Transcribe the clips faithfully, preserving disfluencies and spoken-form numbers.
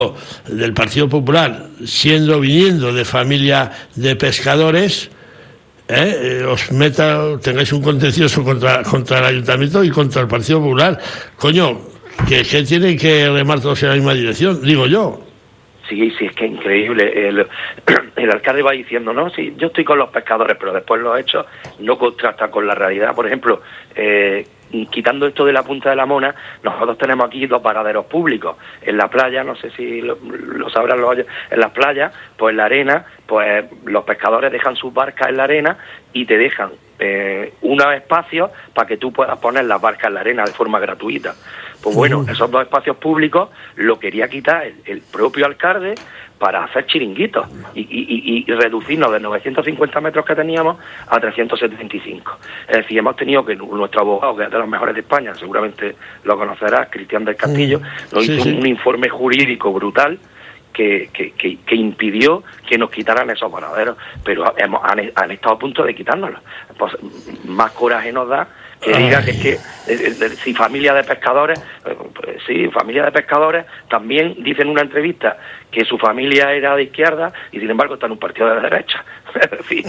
del Partido Popular, siendo viniendo de familia de pescadores, ¿eh? Eh, os meta, tengáis un contencioso contra, contra el Ayuntamiento y contra el Partido Popular. Coño, que, que tienen que remar todos en la misma dirección, digo yo. Sí, sí, es que es increíble. El, el alcalde va diciendo, no, sí, yo estoy con los pescadores, pero después los hechos no contrastan con la realidad. Por ejemplo, eh, quitando esto de la Punta de la Mona, nosotros tenemos aquí dos varaderos públicos. En la playa, no sé si lo, lo sabrán los en las playas, pues en la arena, pues los pescadores dejan sus barcas en la arena y te dejan eh, unos espacios para que tú puedas poner las barcas en la arena de forma gratuita. Pues bueno, esos dos espacios públicos lo quería quitar el, el propio alcalde para hacer chiringuitos y, y, y reducirnos de novecientos cincuenta metros que teníamos a trescientos setenta y cinco. Es decir, hemos tenido que nuestro abogado, que es de los mejores de España, seguramente lo conocerás, Cristian del Castillo, nos sí, hizo sí. un informe jurídico brutal que, que, que, que impidió que nos quitaran esos varaderos, pero hemos, han, han estado a punto de quitárnoslos. Pues más coraje nos da que diga que es que eh, eh, si familia de pescadores, eh, pues, sí, familia de pescadores, también dice en una entrevista que su familia era de izquierda y sin embargo está en un partido de derecha. Sí.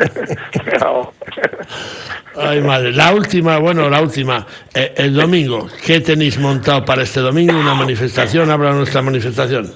Pero... Ay, madre, la última, bueno, la última, eh, el domingo, ¿qué tenéis montado para este domingo? ¿Una manifestación? ¿Habla nuestra manifestación?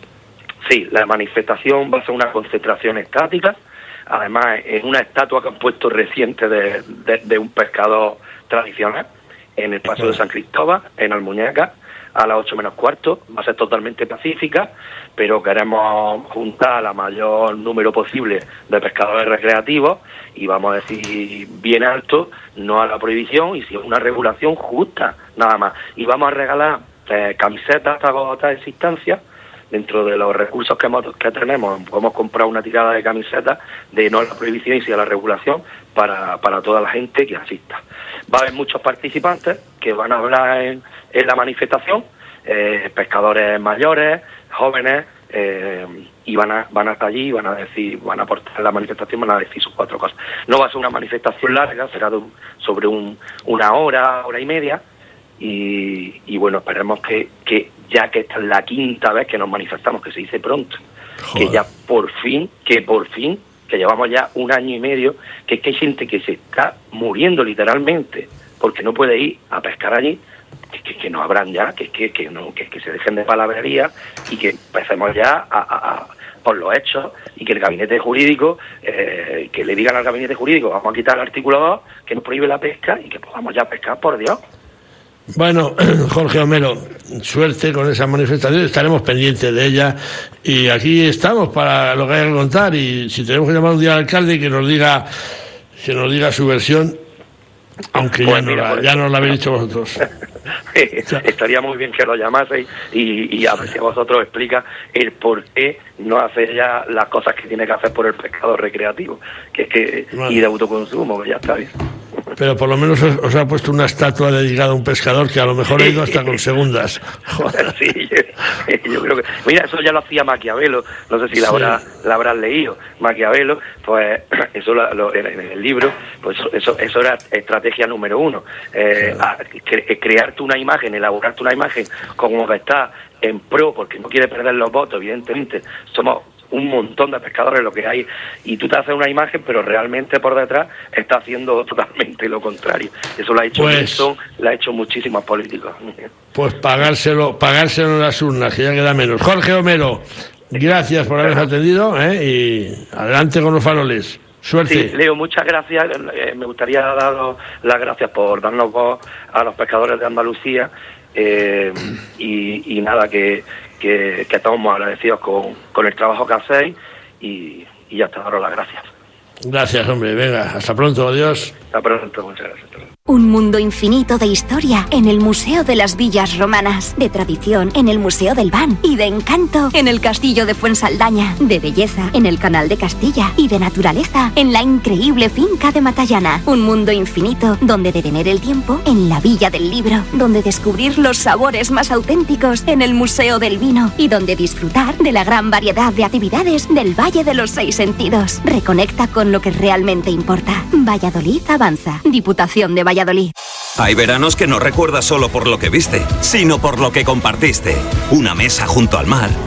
Sí, la manifestación va a ser una concentración estática. Además, es una estatua que han puesto reciente de, de, de un pescador tradicional en el Paso de San Cristóbal, en Almuñécar, a las ocho menos cuarto. Va a ser totalmente pacífica, pero queremos juntar a mayor número posible de pescadores recreativos y vamos a decir bien alto, no a la prohibición y sí a una regulación justa, nada más. Y vamos a regalar eh, camisetas hasta agotar existencia. Dentro de los recursos que, hemos, que tenemos, podemos comprar una tirada de camisetas de no a la prohibición y sí a la regulación para, para toda la gente que asista. Va a haber muchos participantes que van a hablar en, en la manifestación, eh, pescadores mayores, jóvenes, eh, y van a, van a estar allí, van a decir, van a aportar la manifestación, van a decir sus cuatro cosas. No va a ser una manifestación larga, será de un, sobre un, una hora, hora y media. Y, y bueno, esperemos que, que ya que esta es la quinta vez que nos manifestamos, que se dice pronto, Joder. que ya por fin, que por fin, que llevamos ya un año y medio, que es que hay gente que se está muriendo literalmente porque no puede ir a pescar allí, que, que, que no habrán ya, que, que, que, no, que, que se dejen de palabrería y que empecemos ya a, a, a por los hechos y que el gabinete jurídico, eh, que le digan al gabinete jurídico, vamos a quitar el artículo dos, que nos prohíbe la pesca y que podamos ya pescar, por Dios. Bueno, Jorge Homero, suerte con esa manifestación, estaremos pendientes de ella y aquí estamos para lo que haya que contar y si tenemos que llamar un día al alcalde que nos diga que nos diga su versión, aunque pues ya, mira, no la, pues, ya nos la habéis dicho vosotros. Estaría muy bien que lo llamaseis y, y a ver si a vosotros explica el por qué no hace ya las cosas que tiene que hacer por el pescador recreativo, que es que bueno. y de autoconsumo, que ya está bien. Pero por lo menos os, os ha puesto una estatua dedicada a un pescador que a lo mejor ha ido hasta con segundas. Joder. Sí, yo, yo creo que... Mira, eso ya lo hacía Maquiavelo, no sé si la, sí. habrá, la habrás leído. Maquiavelo, pues eso lo, lo, en, en el libro, pues eso, eso era estrategia número uno. Eh, claro. a, cre, crearte una imagen, elaborarte una imagen como que está en pro, porque no quiere perder los votos, evidentemente. Somos un montón de pescadores lo que hay y tú te haces una imagen pero realmente por detrás está haciendo totalmente lo contrario. Eso lo ha hecho pues, Wilson, lo ha hecho muchísimos políticos. Pues pagárselo, pagárselo en las urnas, que ya queda menos. Jorge Homero, gracias por habernos atendido, ¿eh? Y adelante con los faroles. Suerte. Sí, Leo, muchas gracias. Eh, me gustaría dar las gracias por darnos voz a los pescadores de Andalucía eh, y, y nada, que Que, que estamos muy agradecidos con, con el trabajo que hacéis y, y ya te daros las gracias. Gracias, hombre. Venga, hasta pronto. Adiós. Hasta pronto. Muchas gracias. Un mundo infinito de historia en el Museo de las Villas Romanas, de tradición en el Museo del Ban y de encanto en el Castillo de Fuensaldaña, de belleza en el Canal de Castilla y de naturaleza en la increíble finca de Matallana. Un mundo infinito donde detener el tiempo en la Villa del Libro, donde descubrir los sabores más auténticos en el Museo del Vino y donde disfrutar de la gran variedad de actividades del Valle de los Seis Sentidos. Reconecta con lo que realmente importa. Valladolid avanza. Diputación de Valladolid. Hay veranos que no recuerdas solo por lo que viste, sino por lo que compartiste. Una mesa junto al mar,